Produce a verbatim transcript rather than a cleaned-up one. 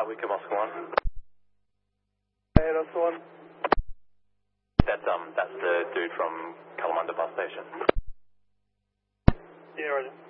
Weaker Moscow one. Hey, that's the one. That's, um, that's the dude from Kalamunda bus station. Yeah, right.